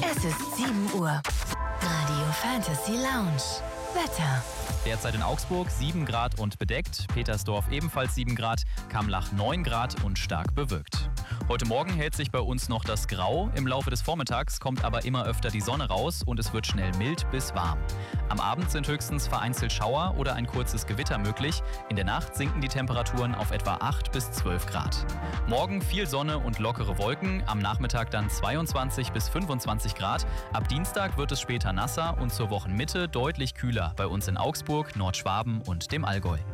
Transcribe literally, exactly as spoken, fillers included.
Es ist sieben Uhr. Radio Fantasy Lounge. Wetter. Derzeit in Augsburg sieben Grad und bedeckt, Petersdorf ebenfalls sieben Grad, Kamlach neun Grad und stark bewölkt. Heute Morgen hält sich bei uns noch das Grau, im Laufe des Vormittags kommt aber immer öfter die Sonne raus und es wird schnell mild bis warm. Am Abend sind höchstens vereinzelt Schauer oder ein kurzes Gewitter möglich, in der Nacht sinken die Temperaturen auf etwa acht bis zwölf Grad. Morgen viel Sonne und lockere Wolken, am Nachmittag dann zweiundzwanzig bis fünfundzwanzig Grad, ab Dienstag wird es später nasser und zur Wochenmitte deutlich kühler bei uns in Augsburg, Nordschwaben und dem Allgäu.